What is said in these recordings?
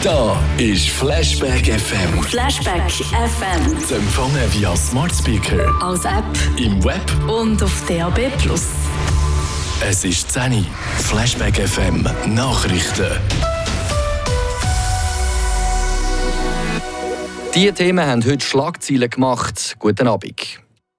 Da ist Flashback FM. Flashback FM. Zu empfangen via Smart Speaker, Als App im Web. und auf DAB+. Es ist 10 Uhr. Flashback FM Nachrichten. Diese Themen haben heute Schlagzeilen gemacht. Guten Abend.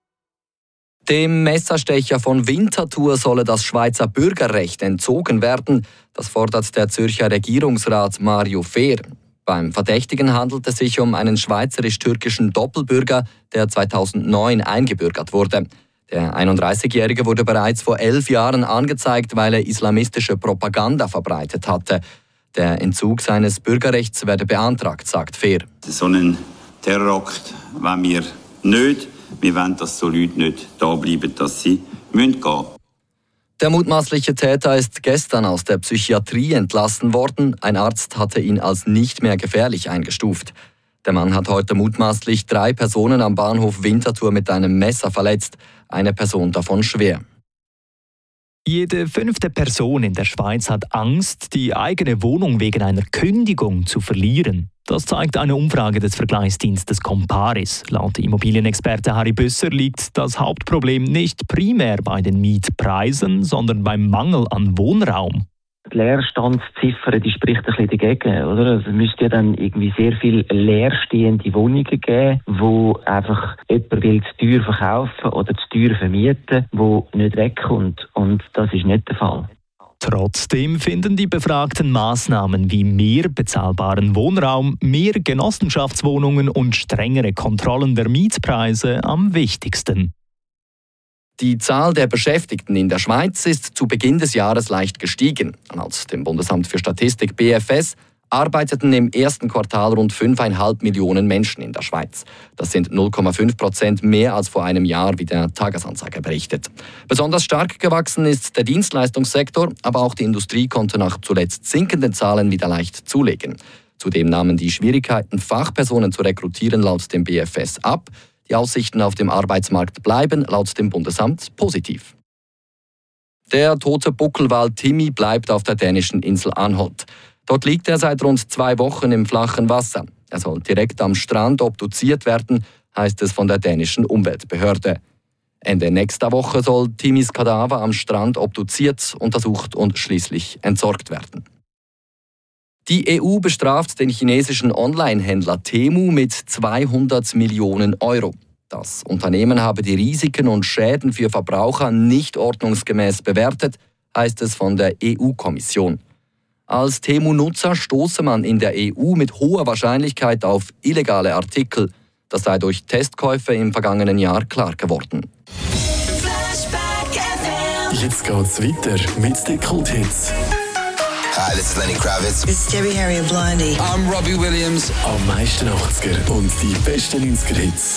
Dem Messerstecher von Winterthur solle das Schweizer Bürgerrecht entzogen werden. Das fordert der Zürcher Regierungsrat Mario Fehr. Beim Verdächtigen handelt es sich um einen schweizerisch-türkischen Doppelbürger, der 2009 eingebürgert wurde. Der 31-Jährige wurde bereits vor 11 Jahren angezeigt, weil er islamistische Propaganda verbreitet hatte. Der Entzug seines Bürgerrechts werde beantragt, sagt Fehr. So einen Terrorakt wollen wir nicht. Wir wollen, dass so Leute nicht da bleiben, dass sie gehen müssen. Der mutmaßliche Täter ist gestern aus der Psychiatrie entlassen worden. Ein Arzt hatte ihn als nicht mehr gefährlich eingestuft. Der Mann hat heute mutmaßlich 3 Personen am Bahnhof Winterthur mit einem Messer verletzt. Eine Person davon schwer. Jede 5. Person in der Schweiz hat Angst, die eigene Wohnung wegen einer Kündigung zu verlieren. Das zeigt eine Umfrage des Vergleichsdienstes Comparis. Laut Immobilienexperte Harry Büsser liegt das Hauptproblem nicht primär bei den Mietpreisen, sondern beim Mangel an Wohnraum. Die Leerstandsziffer, die spricht ein bisschen dagegen, oder? Also es müsste ja dann irgendwie sehr viel leerstehende Wohnungen geben, wo einfach jemand will zu teuer verkaufen oder zu teuer vermieten, wo nicht wegkommt. Und das ist nicht der Fall. Trotzdem finden die Befragten Maßnahmen wie mehr bezahlbaren Wohnraum, mehr Genossenschaftswohnungen und strengere Kontrollen der Mietpreise am wichtigsten. Die Zahl der Beschäftigten in der Schweiz ist zu Beginn des Jahres leicht gestiegen. Laut dem Bundesamt für Statistik BFS arbeiteten im ersten Quartal rund 5,5 Millionen Menschen in der Schweiz. Das sind 0,5% mehr als vor einem Jahr, wie der Tagesanzeiger berichtet. Besonders stark gewachsen ist der Dienstleistungssektor, aber auch die Industrie konnte nach zuletzt sinkenden Zahlen wieder leicht zulegen. Zudem nahmen die Schwierigkeiten, Fachpersonen zu rekrutieren, laut dem BFS ab. Die Aussichten auf dem Arbeitsmarkt bleiben laut dem Bundesamt positiv. Der tote Buckelwal Timmy bleibt auf der dänischen Insel Anholt. Dort liegt er seit rund 2 Wochen im flachen Wasser. Er soll direkt am Strand obduziert werden, heißt es von der dänischen Umweltbehörde. Ende nächster Woche soll Timmys Kadaver am Strand obduziert, untersucht und schließlich entsorgt werden. Die EU bestraft den chinesischen Online-Händler Temu mit 200 Millionen Euro. Das Unternehmen habe die Risiken und Schäden für Verbraucher nicht ordnungsgemäß bewertet, heißt es von der EU-Kommission. Als Temu-Nutzer stoße man in der EU mit hoher Wahrscheinlichkeit auf illegale Artikel. Das sei durch Testkäufe im vergangenen Jahr klar geworden. Jetzt geht's weiter mit den Kulthits. Hi, this is Lenny Kravitz. It's Debbie Harry of Blondie. I'm Robbie Williams. Am meisten 80er und die besten 90er-Hits.